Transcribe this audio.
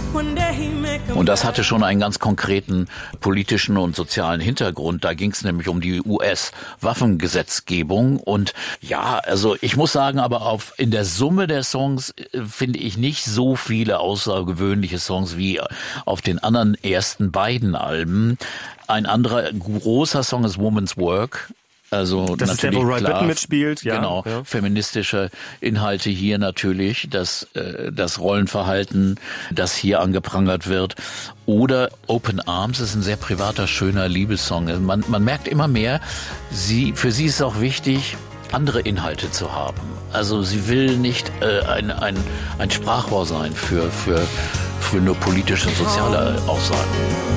Und das hatte schon einen ganz konkreten politischen und sozialen Hintergrund. Da ging es nämlich um die US-Waffengesetzgebung. Und ja, also ich muss sagen, aber in der Summe der Songs finde ich nicht so viele außergewöhnliche Songs wie auf den anderen ersten beiden Alben. Ein anderer großer Song ist Woman's Work. Also das ist der, wo Roy Bittan mitspielt. Ja, genau, ja. Feministische Inhalte hier natürlich, das Rollenverhalten, das hier angeprangert wird. Oder Open Arms ist ein sehr privater, schöner Liebessong. Also man merkt immer mehr, für sie ist es auch wichtig, andere Inhalte zu haben. Also sie will nicht ein Sprachrohr sein für nur politische und soziale Aussagen.